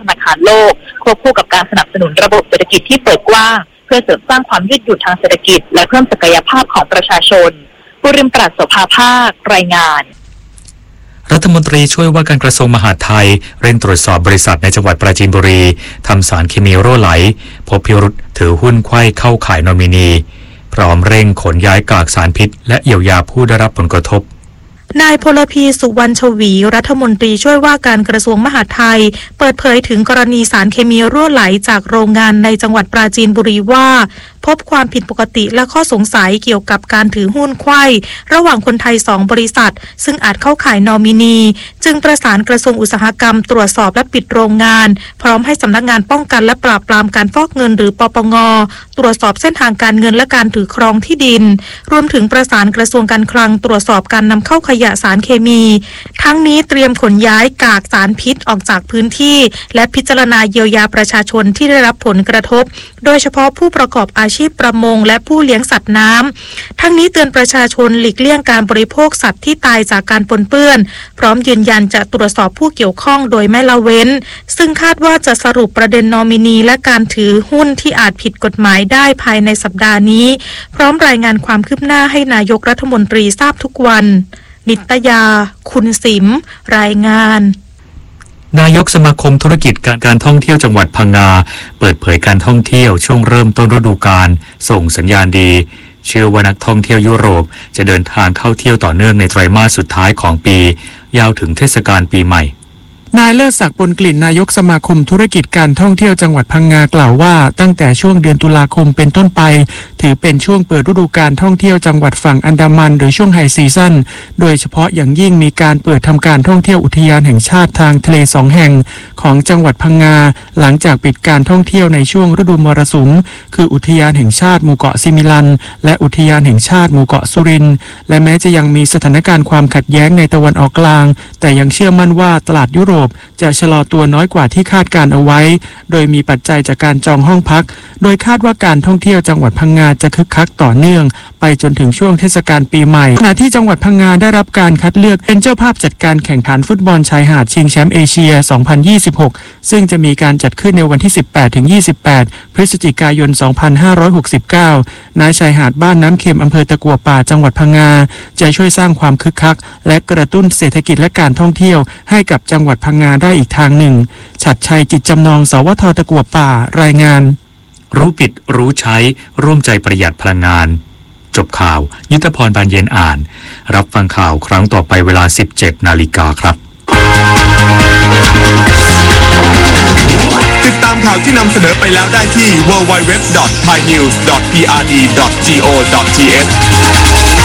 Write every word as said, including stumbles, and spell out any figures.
นาคารโลกควบคู่กับการสนับสนุนระบบเศรษฐกิจที่เปิดกว้างเพื่อเสริมสร้างความยืดหยุ่นทางเศรษฐกิจและเพิ่มศักยภาพของประชาชนผู้ริมปราศโสภาภาครายงานรัฐมนตรีช่วยว่าการกระทรวงมหาดไทยเร่งตรวจสอบบริษัทในจังหวัดปราจีนบุรีทำสารเคมีรั่วไหลพบพิรุธถือหุ้นไขว้เข้าข่ายนอมินีพร้อมเร่งขนย้ายกากสารพิษและเยียวยาผู้ได้รับผลกระทบนายพลพีสุวรรณชวีรัฐมนตรีช่วยว่าการกระทรวงมหาดไทยเปิดเผยถึงกรณีสารเคมีรั่วไหลจากโรงงานในจังหวัดปราจีนบุรีว่าพบความผิดปกติและข้อสงสัยเกี่ยวกับการถือหุ้นไขว้ระหว่างคนไทยสองบริษัทซึ่งอาจเข้าข่ายนอมินีจึงประสานกระทรวงอุตสาหกรรมตรวจสอบและปิดโรงงานพร้อมให้สำนักงานป้องกันและปราบปรามการฟอกเงินหรือปปงตรวจสอบเส้นทางการเงินและการถือครองที่ดินรวมถึงประสานกระทรวงการคลังตรวจสอบการนำเข้าขยะสารเคมีทั้งนี้เตรียมขนย้ายกากสารพิษออกจากพื้นที่และพิจารณาเยียวยาประชาชนที่ได้รับผลกระทบโดยเฉพาะผู้ประกอบอาชีพประมงและผู้เลี้ยงสัตว์น้ำทั้งนี้เตือนประชาชนหลีกเลี่ยงการบริโภคสัตว์ที่ตายจากการปนเปื้อนพร้อมยืนยันจะตรวจสอบผู้เกี่ยวข้องโดยไม่ละเว้นซึ่งคาดว่าจะสรุปประเด็นนอมินีและการถือหุ้นที่อาจผิดกฎหมายได้ภายในสัปดาห์นี้พร้อมรายงานความคืบหน้าให้นายกรัฐมนตรีทราบทุกวันนิตยาคุณสิมรายงานนายกสมาคมธุรกิจการการท่องเที่ยวจังหวัดพังงาเปิดเผยการท่องเที่ยวช่วงเริ่มต้นฤดูกาลส่งสัญญาณดีเชื่อว่านักท่องเที่ยวยุโรปจะเดินทางเข้าเที่ยวต่อเนื่องในไตรมาสสุดท้ายของปียาวถึงเทศกาลปีใหม่นายเลิศศักดิ์ปนกลิ่นนายกสมาคมธุรกิจการท่องเที่ยวจังหวัดพังงากล่าวว่าตั้งแต่ช่วงเดือนตุลาคมเป็นต้นไปถือเป็นช่วงเปิดฤดูกาลท่องเที่ยวจังหวัดฝั่งอันดามันหรือช่วงไฮซีซั่นโดยเฉพาะอย่างยิ่งมีการเปิดทำการท่องเที่ยวอุทยานแห่งชาติทางทะเลสองแห่งของจังหวัดพังงาหลังจากปิดการท่องเที่ยวในช่วงฤดูมรสุมคืออุทยานแห่งชาติหมู่เกาะซิมิลันและอุทยานแห่งชาติหมู่เกาะสุรินทร์และแม้จะยังมีสถานการณ์ความขัดแย้งในตะวันออกกลางแต่ยังเชื่อมั่นว่าตลาดยุโรปจะชะลอตัวน้อยกว่าที่คาดการเอาไว้โดยมีปัจจัยจากการจองห้องพักโดยคาดว่าการท่องเที่ยวจังหวัดพังงาจะคึกคักต่อเนื่องไปจนถึงช่วงเทศกาลปีใหม่ขณะที่จังหวัดพังงาได้รับการคัดเลือกเป็นเจ้าภาพจัดการแข่งขันฟุตบอลชายหาดชิงแชมป์เอเชีย สองพันยี่สิบหก ซึ่งจะมีการจัดขึ้นในวันที่ สิบแปดถึงยี่สิบแปด พฤศจิกายน สองพันห้าร้อยหกสิบเก้า ณ ชายหาดบ้านน้ำเค็มอำเภอตะกั่วป่าจังหวัดพังงาจะช่วยสร้างความคึกคักและกระตุ้นเศรษฐกิจและการท่องเที่ยวให้กับจังหวัดพังงาได้อีกทางหนึ่งฉัตรชัยจิตจำนองสวทตะกั่วป่ารายงานรู้ปิดรู้ใช้ร่วมใจประหยัดพลังงานจบข่าวยุทธพรบานเย็นอ่านรับฟังข่าวครั้งต่อไปเวลา สิบเจ็ดนาฬิกาครับติดตามข่าวที่นำเสนอไปแล้วได้ที่ ดับเบิลยู ดับเบิลยู ดับเบิลยู ดอท ไทยนิวส์ ดอท พี อาร์ ดี ดอท ที เอช